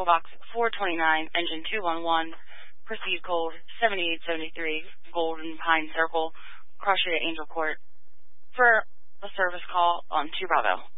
Box 429, Engine 211, proceed code 7873, Golden Pine Circle, Cross Street, Angel Court, for a service call on 2 Bravo.